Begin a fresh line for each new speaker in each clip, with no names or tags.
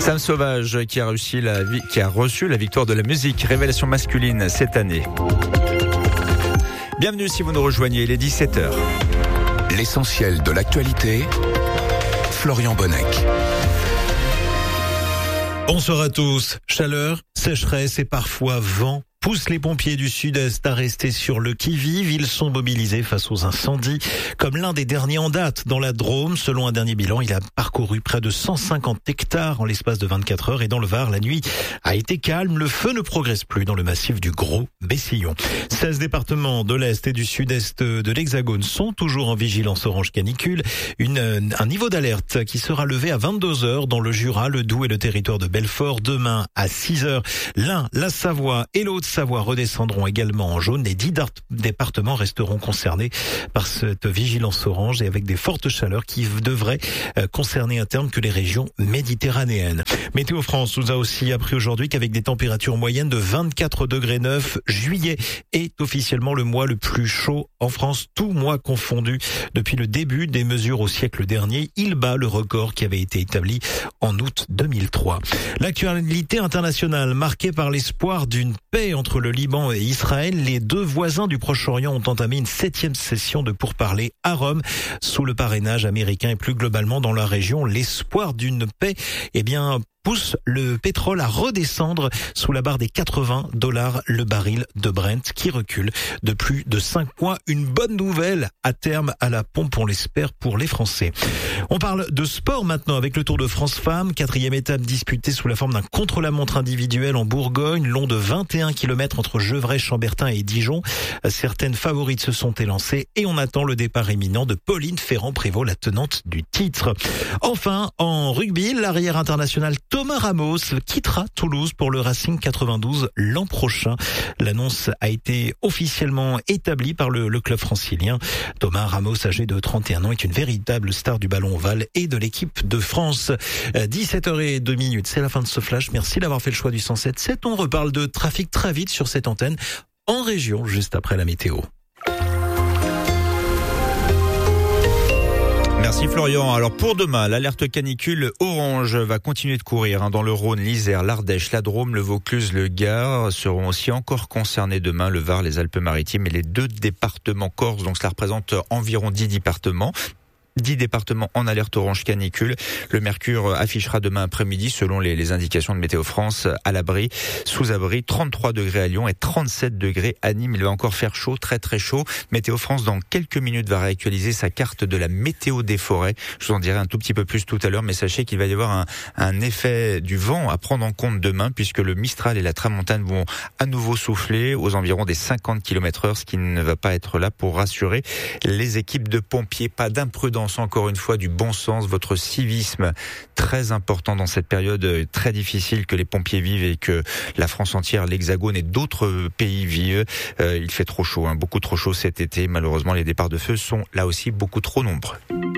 Sam Sauvage qui a reçu la victoire de la musique révélation masculine cette année. Bienvenue si vous nous rejoignez, il est 17h.
L'essentiel de l'actualité, Florian Bonnec.
Bonsoir à tous. Chaleur, sécheresse et parfois vent poussent les pompiers du Sud-Est à rester sur le qui-vive. Ils sont mobilisés face aux incendies. Comme l'un des derniers en date dans la Drôme, selon un dernier bilan, il a parcouru près de 150 hectares en l'espace de 24 heures. Et dans le Var, la nuit a été calme. Le feu ne progresse plus dans le massif du Gros Bessillon. 16 départements de l'Est et du Sud-Est de l'Hexagone sont toujours en vigilance orange canicule. Un niveau d'alerte qui sera levé à 22 heures dans le Jura, le Doubs et le territoire de Belfort. Demain à 6 heures, l'Ain, la Savoie et l'Haute-Savoie redescendront également en jaune. Les 10 départements resteront concernés par cette vigilance orange et avec des fortes chaleurs qui devraient concerner à terme que les régions méditerranéennes. Météo France nous a aussi appris aujourd'hui qu'avec des températures moyennes de 24 degrés 9, juillet est officiellement le mois le plus chaud en France, tout mois confondu. Depuis le début des mesures au siècle dernier, il bat le record qui avait été établi en août 2003. L'actualité internationale marquée par l'espoir d'une paix entre le Liban et Israël, les deux voisins du Proche-Orient ont entamé une 7e session de pourparlers à Rome sous le parrainage américain et plus globalement dans la région. L'espoir d'une paix, pousse le pétrole à redescendre sous la barre des $80 le baril de Brent qui recule de plus de 5 mois. Une bonne nouvelle à terme à la pompe, on l'espère pour les Français. On parle de sport maintenant avec le Tour de France Femmes, 4e étape disputée sous la forme d'un contre-la-montre individuel en Bourgogne, long de 21 km entre Gevrey, Chambertin et Dijon. Certaines favorites se sont élancées et on attend le départ imminent de Pauline Ferrand-Prévot, la tenante du titre. Enfin, en rugby, l'arrière international Thomas Ramos quittera Toulouse pour le Racing 92 l'an prochain. L'annonce a été officiellement établie par le club francilien. Thomas Ramos, âgé de 31 ans, est une véritable star du ballon ovale et de l'équipe de France. 17h02, c'est la fin de ce flash. Merci d'avoir fait le choix du 107.7. On reparle de trafic très vite sur cette antenne en région, juste après la météo.
Merci Florian. Alors pour demain, l'alerte canicule orange va continuer de courir dans le Rhône, l'Isère, l'Ardèche, la Drôme, le Vaucluse, le Gard seront aussi encore concernés demain, le Var, les Alpes-Maritimes et les 2 départements corse. Donc cela représente environ 10 départements. 10 départements en alerte orange canicule. Le mercure affichera demain après-midi, selon les indications de Météo France, à l'abri, sous abri, 33 degrés à Lyon et 37 degrés à Nîmes. Il va encore faire chaud, très très chaud. Météo France, dans quelques minutes, va réactualiser sa carte de la météo des forêts. Je vous en dirai un tout petit peu plus tout à l'heure, mais sachez qu'il va y avoir un effet du vent à prendre en compte demain, puisque le Mistral et la Tramontane vont à nouveau souffler aux environs des 50 km/h, ce qui ne va pas être là pour rassurer les équipes de pompiers. Pas d'imprudence, encore une fois, du bon sens, votre civisme très important dans cette période très difficile que les pompiers vivent et que la France entière, l'Hexagone et d'autres pays vivent. Il fait trop chaud, beaucoup trop chaud cet été. Malheureusement, les départs de feu sont là aussi beaucoup trop nombreux.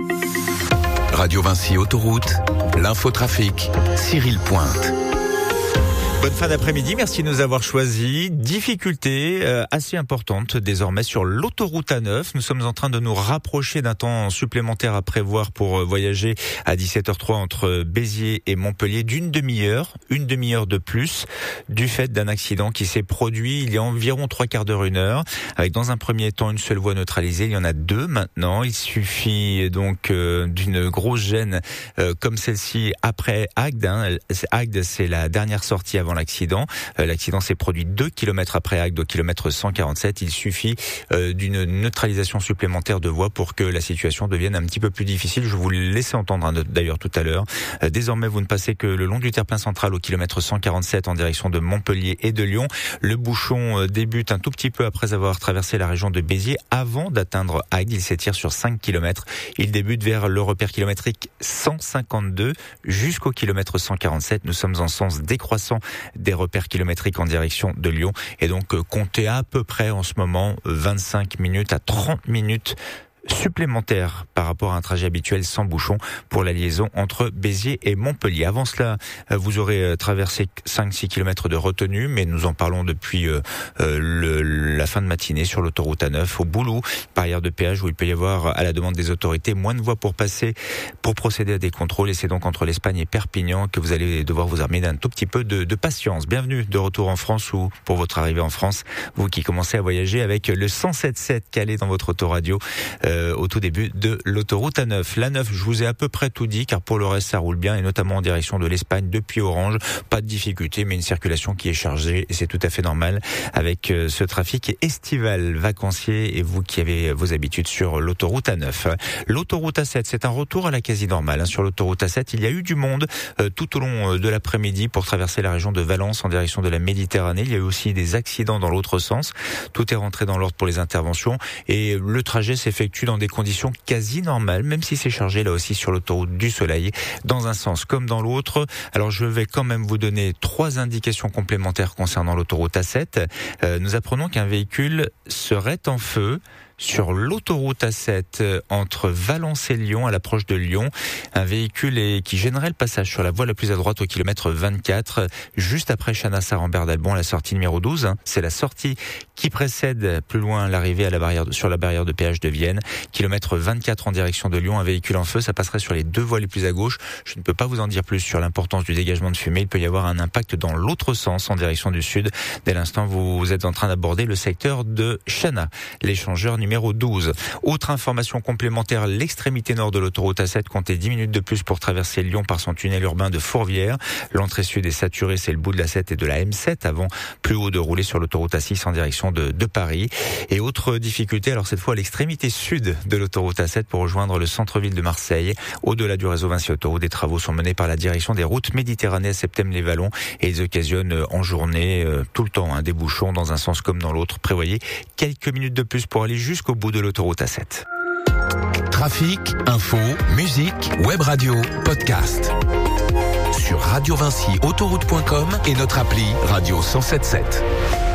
Radio Vinci Autoroute, l'infotrafic, Cyril Pointe.
Bonne fin d'après-midi, merci de nous avoir choisis. Difficulté assez importante désormais sur l'autoroute A9. Nous sommes en train de nous rapprocher d'un temps supplémentaire à prévoir pour voyager à 17h03 entre Béziers et Montpellier d'une demi-heure, une demi-heure de plus, du fait d'un accident qui s'est produit il y a environ 3/4 d'heure, 1 heure, avec dans un premier temps une seule voie neutralisée. Il y en a 2 maintenant. Il suffit donc d'une grosse gêne comme celle-ci après Agde. Agde, c'est la dernière sortie avant l'accident. L'accident s'est produit 2 km après Agde, au kilomètre 147. Il suffit d'une neutralisation supplémentaire de voie pour que la situation devienne un petit peu plus difficile. Je vous l'ai laissé entendre d'ailleurs tout à l'heure. Désormais, vous ne passez que le long du terre-plein central au kilomètre 147 en direction de Montpellier et de Lyon. Le bouchon débute un tout petit peu après avoir traversé la région de Béziers avant d'atteindre Agde. Il s'étire sur 5 km. Il débute vers le repère kilométrique 152 jusqu'au kilomètre 147. Nous sommes en sens décroissant des repères kilométriques en direction de Lyon. Et donc, comptez à peu près en ce moment 25 minutes à 30 minutes supplémentaires par rapport à un trajet habituel sans bouchon pour la liaison entre Béziers et Montpellier. Avant cela, vous aurez traversé 5-6 km de retenue, mais nous en parlons depuis la fin de matinée sur l'autoroute A9 au Boulou, barrière de péage où il peut y avoir, à la demande des autorités, moins de voies pour passer, pour procéder à des contrôles. Et c'est donc entre l'Espagne et Perpignan que vous allez devoir vous armer d'un tout petit peu de patience. Bienvenue de retour en France ou pour votre arrivée en France, vous qui commencez à voyager avec le 107.7 calé dans votre autoradio au tout début de l'autoroute A9. L'A9, je vous ai à peu près tout dit, car pour le reste ça roule bien, et notamment en direction de l'Espagne depuis Orange. Pas de difficulté, mais une circulation qui est chargée, et c'est tout à fait normal avec ce trafic estival, vacancier, et vous qui avez vos habitudes sur l'autoroute A9. L'autoroute A7, c'est un retour à la quasi normale. Sur l'autoroute A7, il y a eu du monde tout au long de l'après-midi pour traverser la région de Valence en direction de la Méditerranée. Il y a eu aussi des accidents dans l'autre sens. Tout est rentré dans l'ordre pour les interventions, et le trajet s'effectue dans des conditions quasi normales, même si c'est chargé là aussi sur l'autoroute du Soleil, dans un sens comme dans l'autre. Alors je vais quand même vous donner 3 indications complémentaires concernant l'autoroute A7. Nous apprenons qu'un véhicule serait en feu sur l'autoroute A7 entre Valence et Lyon, à l'approche de Lyon. Un véhicule qui gênerait le passage sur la voie la plus à droite au kilomètre 24, juste après Chanassar-Rambert d'Albon, la sortie numéro 12. C'est la sortie qui précède plus loin l'arrivée sur la barrière de péage de Vienne. Kilomètre 24 en direction de Lyon, un véhicule en feu, ça passerait sur les 2 voies les plus à gauche. Je ne peux pas vous en dire plus sur l'importance du dégagement de fumée. Il peut y avoir un impact dans l'autre sens, en direction du sud. Dès l'instant, vous êtes en train d'aborder le secteur de Chana, l'échangeur numéro 12. Autre information complémentaire, l'extrémité nord de l'autoroute A7 comptait 10 minutes de plus pour traverser Lyon par son tunnel urbain de Fourvière. L'entrée sud est saturée, c'est le bout de la 7 et de la M7, avant plus haut de rouler sur l'autoroute A6 en direction de Paris. Et autre difficulté, alors cette fois à l'extrémité sud de l'autoroute A7 pour rejoindre le centre-ville de Marseille. Au-delà du réseau Vinci Autoroute, des travaux sont menés par la direction des routes Méditerranée à Septem-les-Vallons, et ils occasionnent en journée tout le temps des bouchons dans un sens comme dans l'autre. Prévoyez quelques minutes de plus pour aller jusqu'au bout de l'autoroute A7.
Trafic, info, musique, web radio, podcast. Sur Radio Vinci Autoroute.com et notre appli Radio 107.7.